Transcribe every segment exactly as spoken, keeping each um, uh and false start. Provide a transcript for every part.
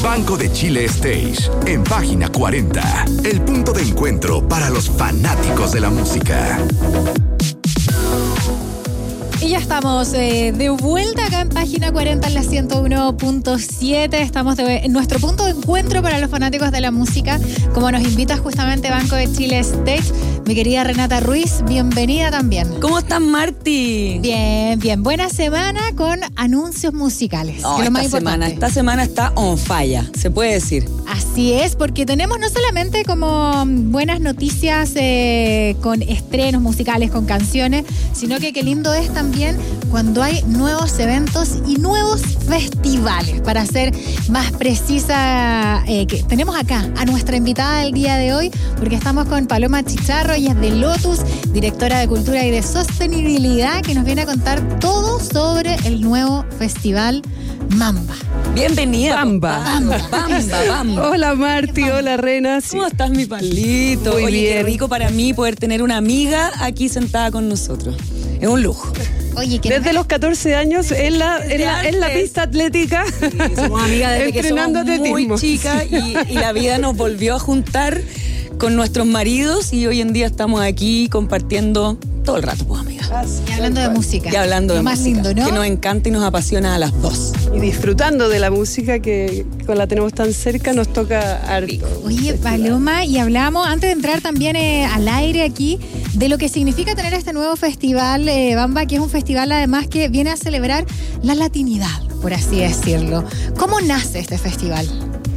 Banco de Chile Stage, en página cuarenta. El punto de encuentro para los fanáticos de la música. Y ya estamos eh, de vuelta acá en página cuarenta en la ciento uno punto siete. Estamos de, en nuestro punto de encuentro para los fanáticos de la música, como nos invita justamente Banco de Chile Stage. Mi querida Renata Ruiz, bienvenida también. ¿Cómo estás, Marti? Bien, bien. Buena semana con anuncios musicales. Oh, que es lo más esta importante. semana, esta semana está on fire, se puede decir. Así es, porque tenemos no solamente como buenas noticias eh, con estrenos musicales, con canciones, sino que qué lindo es también cuando hay nuevos eventos y nuevos festivales. Para ser más precisa, eh, que tenemos acá a nuestra invitada del día de hoy, porque estamos con Paloma Chicharro, ella es de Lotus, directora de Cultura y de Sostenibilidad, que nos viene a contar todo sobre el nuevo festival Mamba. Bienvenida. Bamba. Bamba, Bamba, Bamba. Hola Marti, hola Rena. ¿Cómo estás, mi palito? Muy Oye, bien. qué rico para mí poder tener una amiga aquí sentada con nosotros. Es un lujo. Oye, que Desde los catorce años en la, en la, en la pista atlética. Sí, somos amigas desde que somos entrenando muy atletismo. chicas y, y la vida nos volvió a juntar con nuestros maridos y hoy en día estamos aquí compartiendo todo el rato, pues, amiga. Y hablando de música. Y hablando de Lo más música, lindo, ¿no? que nos encanta y nos apasiona a las dos. Y disfrutando de la música que con la tenemos tan cerca, nos toca harto. Oye, Paloma, y hablamos antes de entrar también eh, al aire aquí de lo que significa tener este nuevo festival eh, Bamba, que es un festival además que viene a celebrar la latinidad, por así decirlo. ¿Cómo nace este festival?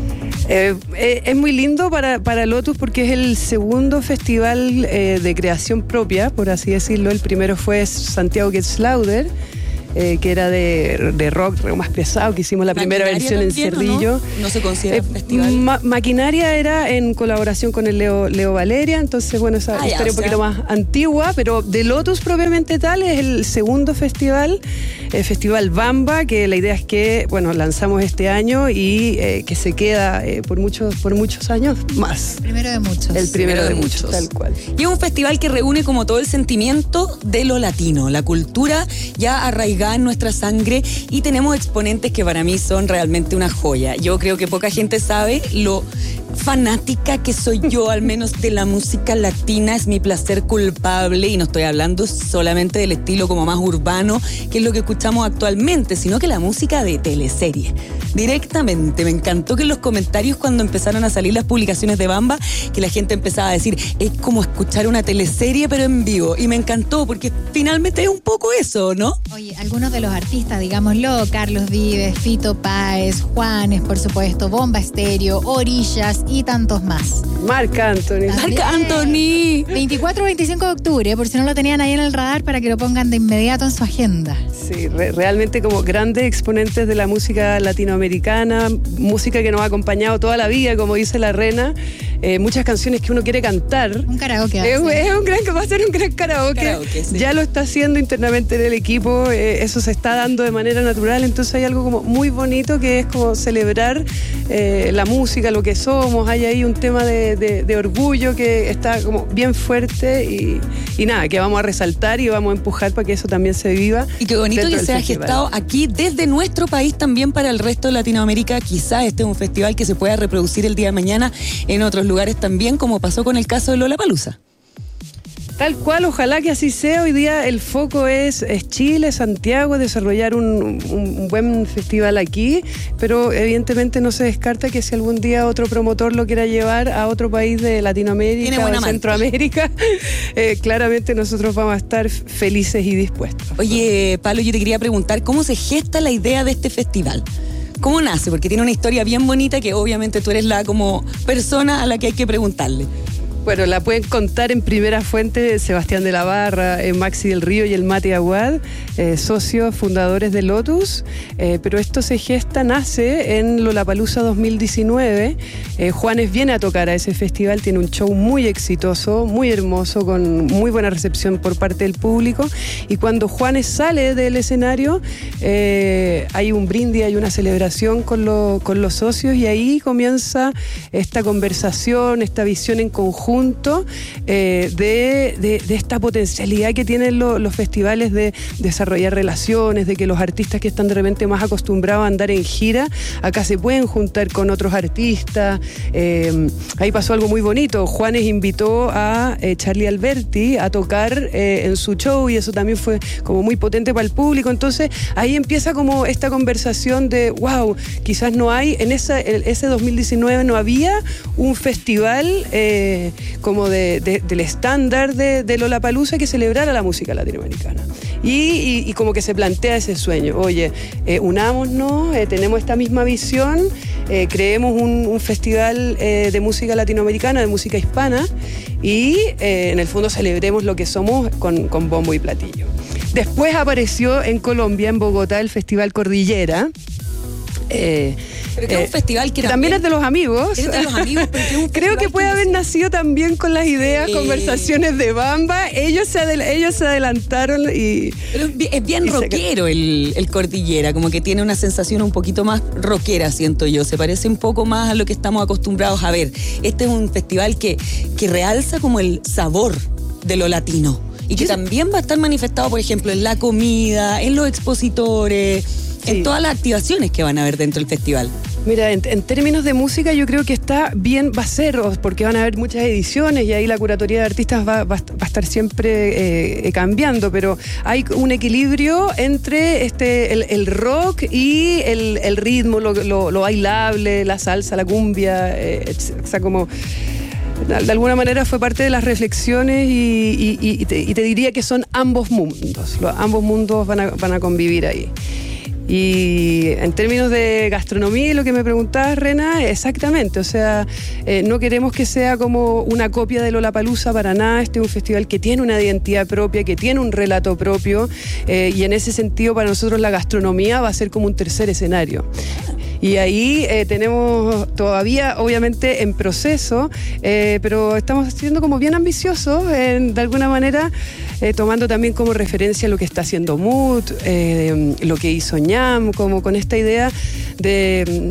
Eh, eh, es muy lindo para, para Lotus porque es el segundo festival eh, de creación propia, por así decirlo. El primero fue Santiago Gets Louder, eh, que era de, de rock más pesado, que hicimos la primera versión en Cerrillo. No? no se considera Eh, festival. Ma- Maquinaria era en colaboración con el Leo, Leo Valeria, entonces bueno, esa Ah, ya, historia o un poquito sea. más antigua, pero de Lotus propiamente tal es el segundo festival, el Festival Bamba, que la idea es que, bueno, lanzamos este año y eh, que se queda eh, por muchos por muchos años más. Primero de muchos. El primero de muchos, tal cual. Y es un festival que reúne como todo el sentimiento de lo latino, la cultura ya arraigada en nuestra sangre, y tenemos exponentes que para mí son realmente una joya. Yo creo que poca gente sabe lo fanática que soy yo, al menos de la música latina. Es mi placer culpable, y no estoy hablando solamente del estilo como más urbano, que es lo que escuchamos actualmente, sino que la música de teleserie. Directamente, me encantó que en los comentarios, cuando empezaron a salir las publicaciones de Bamba, que la gente empezaba a decir, es como escuchar una teleserie pero en vivo, y me encantó porque finalmente es un poco eso, ¿no? Oye, algunos de los artistas, digámoslo, Carlos Vives, Fito Páez, Juanes, por supuesto, Bomba Estéreo, Orillas y tantos más. Marc Anthony. Marc Anthony. veinticuatro y veinticinco de octubre, por si no lo tenían ahí en el radar, para que lo pongan de inmediato en su agenda. Sí, re- realmente como grandes exponentes de la música latinoamericana, música que nos ha acompañado toda la vida, como dice la Rena, eh, muchas canciones que uno quiere cantar. Un karaoke. Es, ¿sí? es un gran, va a ser un gran karaoke. Karaoke, sí. Ya lo está haciendo internamente en el equipo, eh, eso se está dando de manera natural, entonces hay algo como muy bonito que es como celebrar eh, la música, lo que somos. Hay ahí un tema de, de, de orgullo que está como bien fuerte y, y nada, que vamos a resaltar y vamos a empujar para que eso también se viva. Y qué bonito dentro que del se ha festival. gestado aquí desde nuestro país también para el resto de Latinoamérica. Quizás este es un festival que se pueda reproducir el día de mañana en otros lugares también, como pasó con el caso de Lollapalooza. Tal cual, ojalá que así sea. Hoy día el foco es, es Chile, Santiago, desarrollar un, un, un buen festival aquí, pero evidentemente no se descarta que si algún día otro promotor lo quiera llevar a otro país de Tiene Latinoamérica o buena de manta. Centroamérica, eh, claramente nosotros vamos a estar felices y dispuestos. Oye, Pablo, yo te quería preguntar, ¿cómo se gesta la idea de este festival? ¿Cómo nace? Porque tiene una historia bien bonita que obviamente tú eres la como persona a la que hay que preguntarle. Bueno, la pueden contar en primera fuente Sebastián de la Barra, eh, Maxi del Río y el Mati Aguad, eh, socios fundadores de Lotus, eh, pero esto se gesta, nace en Lollapalooza dos mil diecinueve. Eh, Juanes viene a tocar a ese festival, tiene un show muy exitoso, muy hermoso, con muy buena recepción por parte del público, y cuando Juanes sale del escenario, eh, hay un brindis, hay una celebración con, lo, con los socios, y ahí comienza esta conversación, esta visión en conjunto punto eh, de, de, de esta potencialidad que tienen lo, los festivales de desarrollar relaciones, de que los artistas que están de repente más acostumbrados a andar en gira, acá se pueden juntar con otros artistas. Eh, ahí pasó algo muy bonito. Juanes invitó a eh, Charlie Alberti a tocar eh, en su show y eso también fue como muy potente para el público. Entonces ahí empieza como esta conversación de wow, quizás no hay, en esa, ese dos mil diecinueve no había un festival eh, como de, de, del estándar de, de Lollapalooza que celebrara la música latinoamericana. Y, y, y como que se plantea ese sueño, oye, eh, unámonos, eh, tenemos esta misma visión, eh, creemos un, un festival eh, de música latinoamericana, de música hispana, y eh, en el fondo celebremos lo que somos con, con bombo y platillo. Después apareció en Colombia, en Bogotá, el Festival Cordillera. Eh, pero que es un eh, festival que también es de los amigos. Es de los amigos, pero que es un creo que puede que haber nacido también con las ideas, sí. Conversaciones de Bamba. Ellos se, adel- ellos se adelantaron y... Pero es bien, es bien rockero se... el, el Cordillera, como que tiene una sensación un poquito más rockera, siento yo. Se parece un poco más a lo que estamos acostumbrados a ver. Este es un festival que, que realza como el sabor de lo latino. Y que también va a estar manifestado, por ejemplo, en la comida, en los expositores... Sí. En todas las activaciones que van a haber dentro del festival. Mira, en, en términos de música yo creo que está bien, va a ser, porque van a haber muchas ediciones y ahí la curatoría de artistas va, va, va a estar siempre eh, cambiando, pero hay un equilibrio entre este el, el rock y el, el ritmo, lo, lo, lo bailable, la salsa, la cumbia, eh, o sea, como... De alguna manera fue parte de las reflexiones y, y, y, te, y te diría que son ambos mundos, los, ambos mundos van a, van a convivir ahí. Y en términos de gastronomía y lo que me preguntabas, Rena, exactamente, o sea, eh, no queremos que sea como una copia de Lollapalooza para nada. Este es un festival que tiene una identidad propia, que tiene un relato propio, eh, y en ese sentido para nosotros la gastronomía va a ser como un tercer escenario. Y ahí eh, tenemos todavía, obviamente, en proceso, eh, pero estamos siendo como bien ambiciosos, eh, de alguna manera, eh, tomando también como referencia lo que está haciendo Mood, eh, lo que hizo Ñam, como con esta idea de...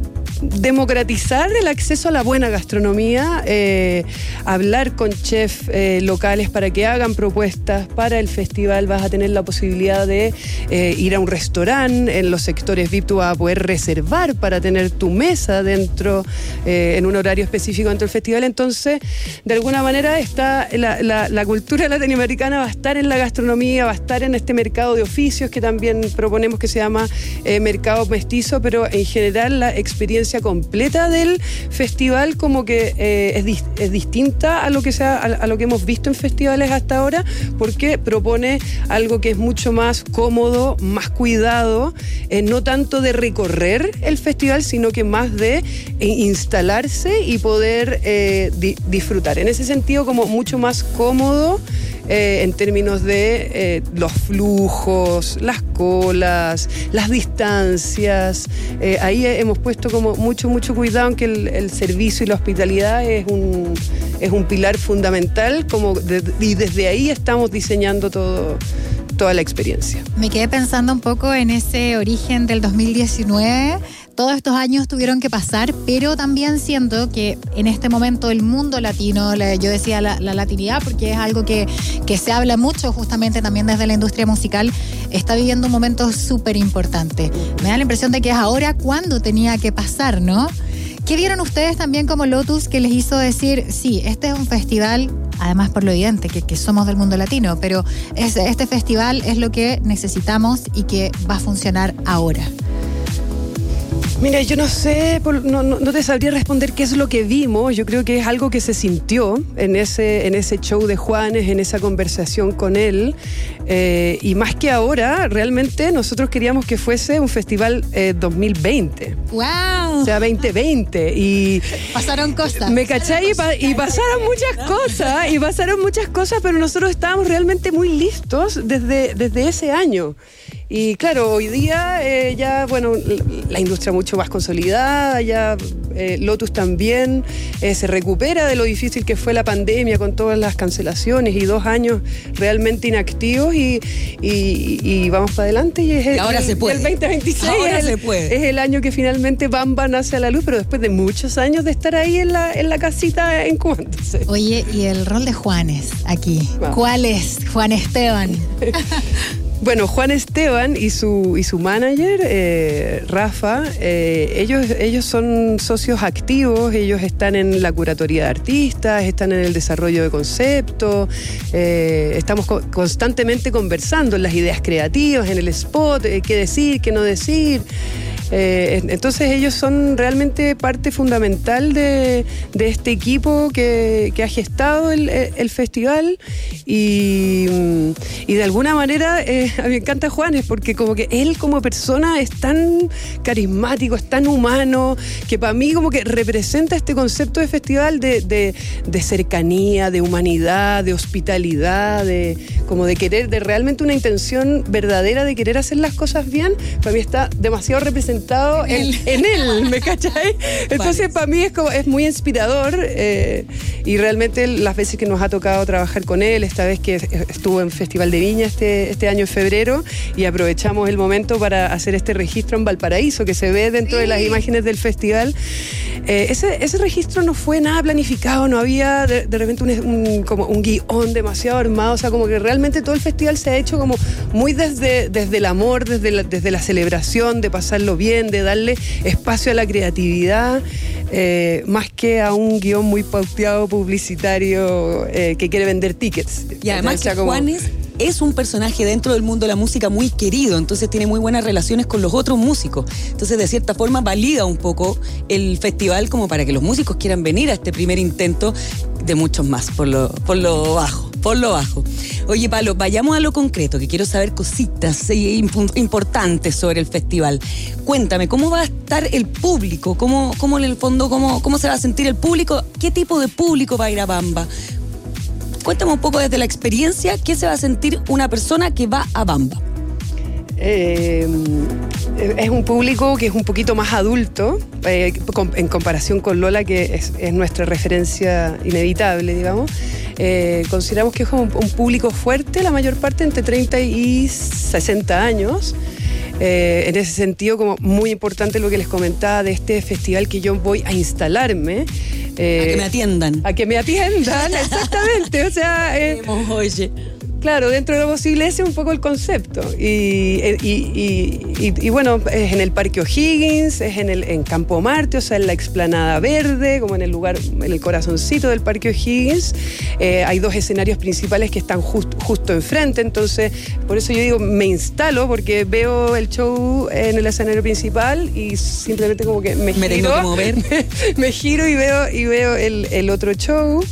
democratizar el acceso a la buena gastronomía, eh, hablar con chefs eh, locales para que hagan propuestas para el festival. Vas a tener la posibilidad de eh, ir a un restaurante, en los sectores V I P tú vas a poder reservar para tener tu mesa dentro, eh, en un horario específico dentro del festival. Entonces, de alguna manera está la, la, la cultura latinoamericana va a estar en la gastronomía, va a estar en este mercado de oficios que también proponemos que se llama eh, mercado mestizo, pero en general la experiencia completa del festival como que eh, es, dis- es distinta a lo que sea, a, a lo que hemos visto en festivales hasta ahora, porque propone algo que es mucho más cómodo, más cuidado, eh, no tanto de recorrer el festival, sino que más de eh, instalarse y poder eh, di- disfrutar. En ese sentido, como mucho más cómodo. Eh, en términos de eh, los flujos, las colas, las distancias. Eh, ahí hemos puesto como mucho, mucho cuidado en que el, el servicio y la hospitalidad es un, es un pilar fundamental, como de, y desde ahí estamos diseñando todo, toda la experiencia. Me quedé pensando un poco en ese origen del dos mil diecinueve. Todos estos años tuvieron que pasar, pero también siento que en este momento el mundo latino, la, yo decía la, la latinidad, porque es algo que, que se habla mucho justamente también desde la industria musical, está viviendo un momento súper importante. Me da la impresión de que es ahora cuando tenía que pasar, ¿no? ¿Qué vieron ustedes también como Lotus que les hizo decir, sí, este es un festival, además por lo evidente que, que somos del mundo latino, pero es, este festival es lo que necesitamos y que va a funcionar ahora? Mira, yo no sé, no, no, no te sabría responder qué es lo que vimos. Yo creo que es algo que se sintió en ese, en ese show de Juanes, en esa conversación con él. Eh, y más que ahora, realmente nosotros queríamos que fuese un festival eh, dos mil veinte. ¡Wow! O sea, veinte veinte. Y pasaron cosas. ¿Me cachai? Y, pa- y pasaron muchas cosas, y pasaron muchas cosas, pero nosotros estábamos realmente muy listos desde, desde ese año. Y claro, hoy día eh, ya, bueno, la industria mucho más consolidada, ya eh, Lotus también eh, se recupera de lo difícil que fue la pandemia con todas las cancelaciones y dos años realmente inactivos y, y, y vamos para adelante. Y, es el, y ahora el, se puede. El veinte veintiséis ahora es, se el, puede. es el año que finalmente Bamba nace a la luz, pero después de muchos años de estar ahí en la, en la casita incubándose. Oye, y el rol de Juanes aquí, wow. ¿Cuál es Juan Esteban? Bueno, Juan Esteban y su, y su manager, eh, Rafa, eh, ellos, ellos son socios activos, ellos están en la curatoría de artistas, están en el desarrollo de conceptos, eh, estamos co- constantemente conversando en las ideas creativas, en el spot, eh, qué decir, qué no decir. Eh, entonces ellos son realmente parte fundamental de, de este equipo que, que ha gestado el, el festival y, y de alguna manera eh, a mí me encanta Juanes porque como que él como persona es tan carismático, es tan humano, que para mí como que representa este concepto de festival de, de, de cercanía, de humanidad, de hospitalidad, de, como de querer, de realmente una intención verdadera de querer hacer las cosas bien. Para mí está demasiado representado En, en él, ¿me cachai? Entonces para mí es, como, es muy inspirador eh, y realmente las veces que nos ha tocado trabajar con él, esta vez que estuvo en Festival de Viña este, este año en febrero y aprovechamos el momento para hacer este registro en Valparaíso que se ve dentro sí. de las imágenes del festival. Eh, ese, ese registro no fue nada planificado, no había de, de repente un, un, como un guión demasiado armado, o sea, como que realmente todo el festival se ha hecho como muy desde, desde el amor, desde la, desde la celebración, de pasarlo bien, de darle espacio a la creatividad, eh, más que a un guión muy pauteado publicitario eh, que quiere vender tickets. Y además o sea, que como... Juanes es un personaje dentro del mundo de la música muy querido, entonces tiene muy buenas relaciones con los otros músicos. Entonces, de cierta forma, valida un poco el festival como para que los músicos quieran venir a este primer intento de muchos más, por lo, por lo bajo, por lo bajo. Oye, Palo, vayamos a lo concreto, que quiero saber cositas importantes sobre el festival. Cuéntame, ¿cómo va a estar el público? ¿Cómo, cómo en el fondo, cómo, cómo se va a sentir el público? ¿Qué tipo de público va a ir a Bamba? Cuéntame un poco desde la experiencia, ¿qué se va a sentir una persona que va a Bamba? Eh, es un público que es un poquito más adulto eh, en comparación con Lola, que es, es nuestra referencia inevitable, digamos. Eh, consideramos que es un, un público fuerte, la mayor parte entre treinta y sesenta años. Eh, en ese sentido, como muy importante lo que les comentaba de este festival, que yo voy a instalarme. Eh, a que me atiendan. A que me atiendan, exactamente. O sea, eh, oye. Claro, dentro de lo posible ese es un poco el concepto. Y, y, y, y, y bueno, es en el Parque O'Higgins, es en, el, en Campo Marte, o sea, en la explanada verde, como en el lugar, en el corazoncito del Parque O'Higgins. Eh, hay dos escenarios principales que están just, justo enfrente, entonces por eso yo digo, me instalo, porque veo el show en el escenario principal y simplemente como que me, me giro. Tengo que mover. Me, me giro y veo, y veo el, el otro show.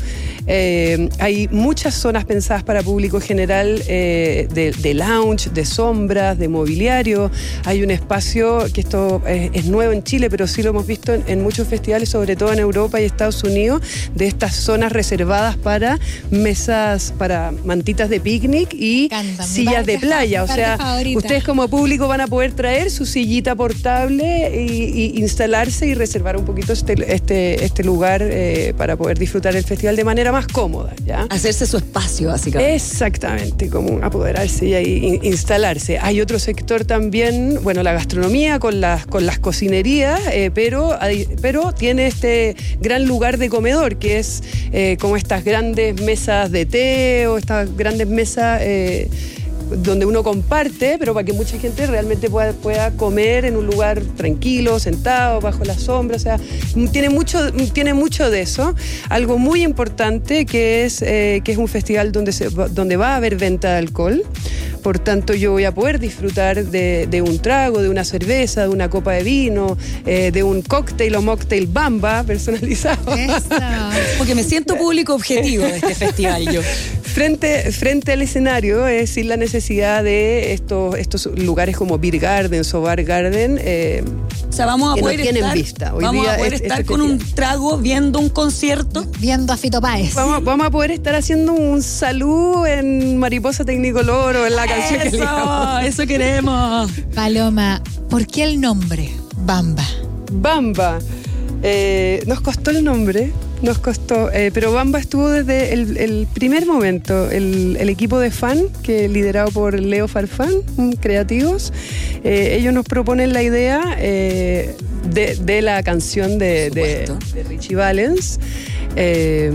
Eh, hay muchas zonas pensadas para público general, eh, de, de lounge, de sombras, de mobiliario. Hay un espacio que esto es, es nuevo en Chile, pero sí lo hemos visto en, en muchos festivales, sobre todo en Europa y Estados Unidos, de estas zonas reservadas para mesas, para mantitas de picnic y Canta, sillas de playa. O sea, favorita. Ustedes como público van a poder traer su sillita portable y, y instalarse y reservar un poquito este, este, este lugar eh, para poder disfrutar el festival de manera más cómoda, ¿ya? Hacerse su espacio, básicamente. Exactamente, como apoderarse y ahí instalarse. Hay otro sector también, bueno, la gastronomía con las, con las cocinerías, eh, pero, pero tiene este gran lugar de comedor, que es eh, como estas grandes mesas de té o estas grandes mesas eh, donde uno comparte, pero para que mucha gente realmente pueda, pueda comer en un lugar tranquilo, sentado, bajo la sombra. O sea, tiene mucho, tiene mucho de eso. Algo muy importante que es, eh, que es un festival donde, se, donde va a haber venta de alcohol. Por tanto, yo voy a poder disfrutar de, de un trago, de una cerveza, de una copa de vino, eh, de un cóctel o mocktail Bamba personalizado. Eso. Porque me siento público objetivo de este festival yo. frente, frente al escenario, es sin la necesidad de estos, estos lugares como Beer Gardens o Bar Garden. Eh, o sea, vamos a que poder no tienen estar, vista. Hoy vamos día a poder es, estar es con un trago viendo un concierto. Viendo a Fito Páez. Vamos, vamos a poder estar haciendo un salud en Mariposa Tecnicolor o en la canción que Eso, eso queremos. Paloma, ¿por qué el nombre Bamba? Bamba. Eh, nos costó el nombre, nos costó, eh, pero Bamba estuvo desde el, el primer momento. El, el equipo de fan, que liderado por Leo Farfán, mm, creativos, eh, ellos nos proponen la idea eh, de, de la canción de, de, de Richie Valens. Eh,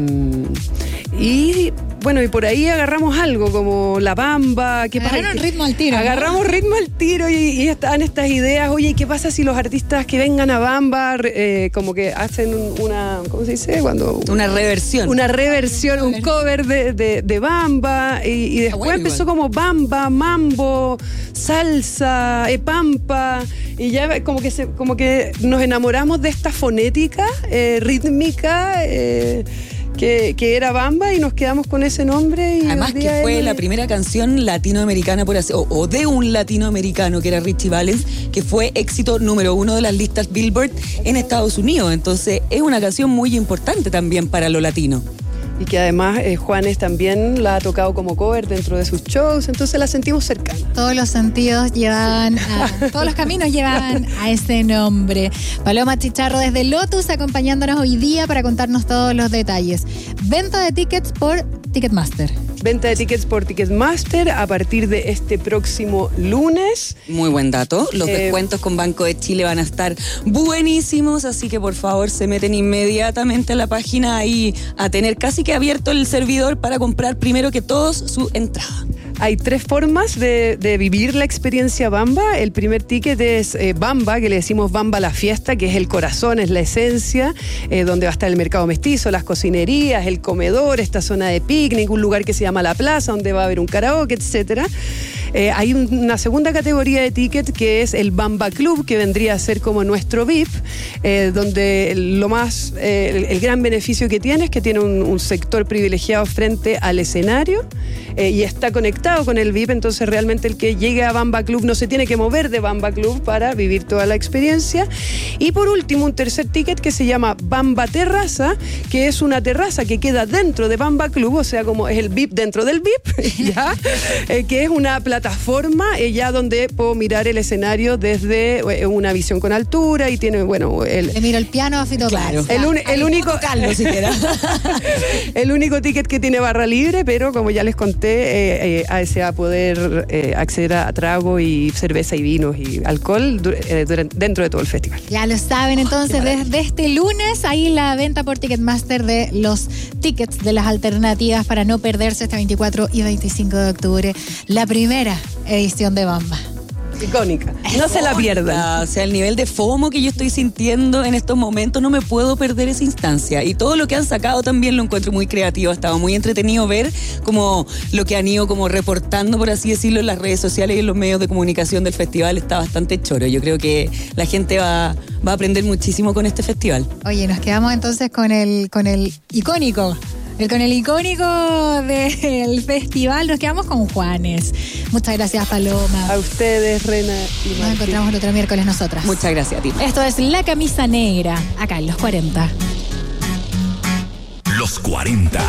y bueno, y por ahí agarramos algo como la bamba. ¿Qué Agarraron pasa? ritmo al tiro. Agarramos ¿no? ritmo al tiro y, y están estas ideas. Oye, ¿qué pasa si los artistas que vengan a Bamba eh, como que hacen un, una, ¿cómo se dice? Cuando Una reversión. Una reversión, un cover de, de, de Bamba. Y, y después bueno, empezó igual. como Bamba, Mambo, Salsa, eh, Pampa. Y ya como que, se, como que nos enamoramos de esta fonética eh, rítmica. Eh, Que, que era Bamba y nos quedamos con ese nombre. Y además que fue él... la primera canción latinoamericana por así, o, o de un latinoamericano que era Richie Valens, que fue éxito número uno de las listas Billboard en Estados Unidos. Entonces es una canción muy importante también para lo latino. Y que además eh, Juanes también la ha tocado como cover dentro de sus shows, entonces la sentimos cercana. Todos los sentidos llevaban, a, todos los caminos llevaban a ese nombre. Paloma Chicharro desde Lotus acompañándonos hoy día para contarnos todos los detalles. Venta de tickets por Ticketmaster. Venta de tickets por Ticketmaster a partir de este próximo lunes. Muy buen dato. Los Eh, descuentos con Banco de Chile van a estar buenísimos, así que por favor se meten inmediatamente a la página y a tener casi que abierto el servidor para comprar primero que todos su entrada. Hay tres formas de, de vivir la experiencia Bamba. El primer ticket es eh, Bamba, que le decimos Bamba la fiesta, que es el corazón, es la esencia, eh, donde va a estar el mercado mestizo, las cocinerías, el comedor, esta zona de picnic, un lugar que se llama La Plaza, donde va a haber un karaoke, etcétera. Eh, hay un, una segunda categoría de ticket que es el Bamba Club, que vendría a ser como nuestro V I P, eh, donde lo más, eh, el, el gran beneficio que tiene es que tiene un, un sector privilegiado frente al escenario eh, y está conectado con el V I P, entonces realmente el que llegue a Bamba Club no se tiene que mover de Bamba Club para vivir toda la experiencia. Y por último, un tercer ticket que se llama Bamba Terraza, que es una terraza que queda dentro de Bamba Club, o sea, como es el V I P dentro del V I P, ¿ya? Eh, que es una plataforma plataforma eh, ya donde puedo mirar el escenario desde eh, una visión con altura y tiene, bueno, el... Le miro el piano a Fito Claro. Páez. El, un- el único Carlos, siquiera. el único ticket que tiene barra libre, pero como ya les conté, eh, eh, a- se va a poder eh, acceder a trago y cerveza y vinos y alcohol du- eh, durante- dentro de todo el festival. Ya lo saben, entonces, desde este lunes, ahí la venta por Ticketmaster de los tickets de las alternativas para no perderse este veinticuatro y veinticinco de octubre, la primera edición de Bamba. Icónica. No se la pierdan. O sea, el nivel de FOMO que yo estoy sintiendo en estos momentos, no me puedo perder esa instancia. Y todo lo que han sacado también lo encuentro muy creativo. Ha estado muy entretenido ver como lo que han ido como reportando, por así decirlo, en las redes sociales y en los medios de comunicación del festival. Está bastante choro. Yo creo que la gente va, va a aprender muchísimo con este festival. Oye, nos quedamos entonces con el, con el icónico. El, con el icónico del festival, nos quedamos con Juanes. Muchas gracias, Paloma. A ustedes, Rena y Nos Martín. encontramos el otro miércoles nosotras. Muchas gracias a ti. Esto es La Camisa Negra, acá en Los cuarenta. Los cuarenta.